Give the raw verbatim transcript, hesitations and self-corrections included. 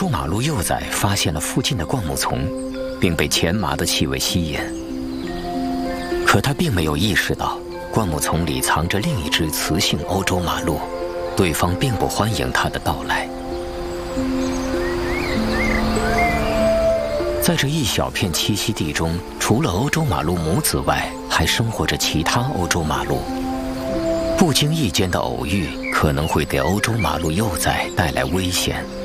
洲马鹿幼崽发现了附近的灌木丛，并被前麻的气味吸引。可他并没有意识到，灌木丛里藏着另一只雌性欧洲马鹿，对方并不欢迎他的到来。在这一小片栖息地中，除了欧洲马鹿母子外，还生活着其他欧洲马鹿。不经意间的偶遇可能会给欧洲马鹿幼崽带来危险。